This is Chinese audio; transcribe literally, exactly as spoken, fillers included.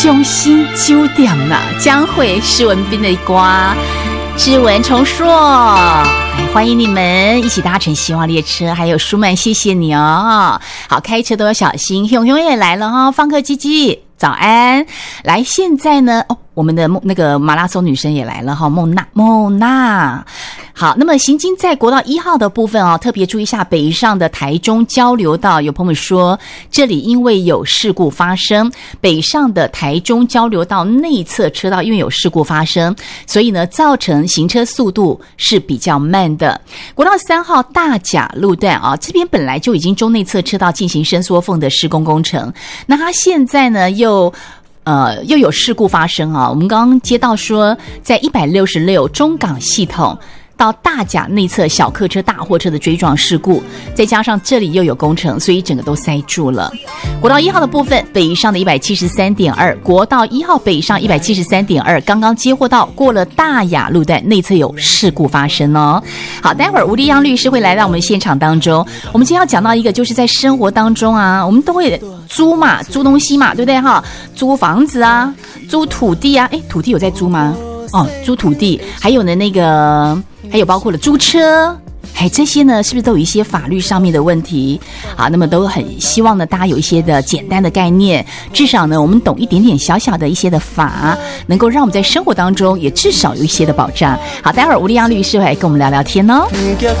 中心九点啦，将会施文彬的歌志文重说，来欢迎你们一起搭乘希望列车，还有舒曼，谢谢你哦。好，开车都要小心。熊熊也来了哈、哦，方克基基早安。来，现在呢，哦，我们的那个马拉松女生也来了哈，孟娜，孟娜。好，那么行经在国道一号的部分哦，特别注意一下北上的台中交流道，有朋友说这里因为有事故发生，北上的台中交流道内侧车道因为有事故发生，所以呢造成行车速度是比较慢的。国道三号大甲路段啊，这边本来就已经中内侧车道进行伸缩缝的施工工程，那它现在呢又呃又有事故发生啊。我们刚刚接到说，在一百六十六中港系统到大甲内侧小客车大货车的追撞事故，再加上这里又有工程，所以整个都塞住了。国道一号的部分，北上的 一百七十三点二， 国道一号北上 一百七十三点二， 刚刚接获到过了大雅路段内侧有事故发生哦。好，待会儿吴立央律师会来到我们现场当中。我们今天要讲到一个，就是在生活当中啊，我们都会租嘛，租东西嘛，对不对哈？租房子啊，租土地啊，诶，土地有在租吗？哦，租土地，还有呢那个还有包括了租车，哎，这些呢是不是都有一些法律上面的问题？好，那么都很希望呢大家有一些的简单的概念，至少呢我们懂一点点小小的一些的法，能够让我们在生活当中也至少有一些的保障。好，待会儿吴立央律师会来跟我们聊聊天哦。